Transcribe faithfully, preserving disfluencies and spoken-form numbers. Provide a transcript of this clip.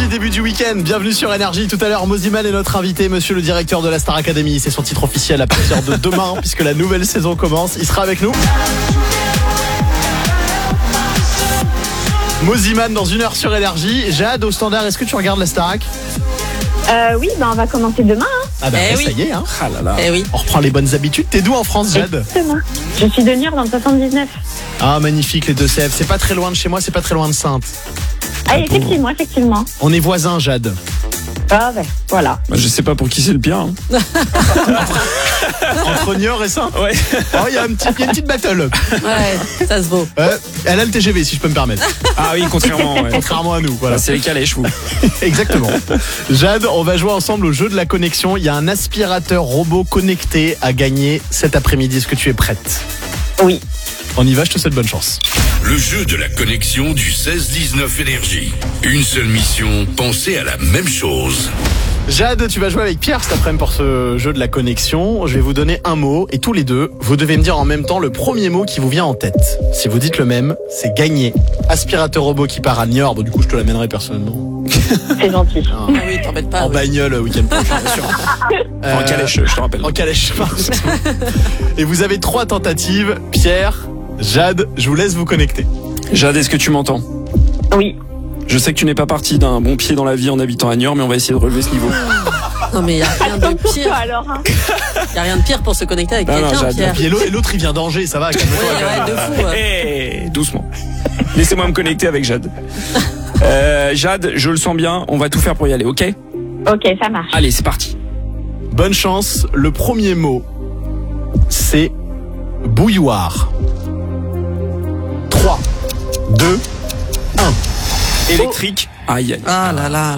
lundi, début du week-end, bienvenue sur Énergie. Tout à l'heure, Mosiman est notre invité, monsieur le directeur de la Star Academy. C'est son titre officiel à partir de demain, puisque la nouvelle saison commence. Il sera avec nous. Mosiman dans une heure sur Énergie. Jade, au standard, est-ce que tu regardes la Starac? Euh, oui, bah on va commencer demain. Hein. Ah bah Eh ouais, oui. ça y est, hein. Ah là là. Eh oui. On reprend les bonnes habitudes. T'es d'où en France, Jade? Demain. Je suis de Niort dans le soixante-dix-neuf. Ah, magnifique, les Deux-Sèvres. C'est pas très loin de chez moi, c'est pas très loin de Saintes. Ah, effectivement, effectivement. On est voisins, Jade. Ah, ben, voilà. Bah, je sais pas pour qui c'est le pire. Hein. Entre Niort et Saintes. Ouais. Oh, il y a un petit- il y a une petite battle. Ouais, ça se vaut. Euh, elle a le T G V, si je peux me permettre. Ah oui, contrairement. Ouais. Contrairement à nous, voilà. Bah, c'est les calèches, vous. Exactement. Jade, on va jouer ensemble au jeu de la connexion. Il y a un aspirateur robot connecté à gagner cet après-midi. Est-ce que tu es prête? Oui. On y va, je te souhaite bonne chance. Le jeu de la connexion du seize dix-neuf Énergie. Une seule mission, penser à la même chose. Jade, tu vas jouer avec Pierre cet après-midi pour ce jeu de la connexion. Je vais vous donner un mot et tous les deux, vous devez me dire en même temps le premier mot qui vous vient en tête. Si vous dites le même, c'est gagné. Aspirateur robot qui part à Niort. Bon, du coup, je te l'amènerai personnellement. C'est gentil. Ah, Ah oui, t'embêtes pas. en oui. bagnole, week-end prochain, bien sûr. En Euh, calèche, je te rappelle. En calèche. Et vous avez trois tentatives. Pierre, Jade, je vous laisse vous connecter. Jade, est-ce que tu m'entends? Oui. Je sais que tu n'es pas parti d'un bon pied dans la vie en habitant à Niort, mais on va essayer de relever ce niveau. Non mais y a rien de Pourquoi pire. alors hein. Y a rien de pire pour se connecter avec Non, non, quelqu'un, j'adore. Pierre. Et l'autre, et l'autre, il vient d'Angers, ça va, calme-toi. Ouais, ouais, de fou. ouais. Eh, doucement. Laissez-moi me connecter avec Jade. Euh, Jade, je le sens bien, on va tout faire pour y aller, ok? Ok, ça marche. Allez, c'est parti. Bonne chance. Le premier mot, c'est bouilloire. trois, deux, un. Électrique. Aïe, aïe. Ah là là.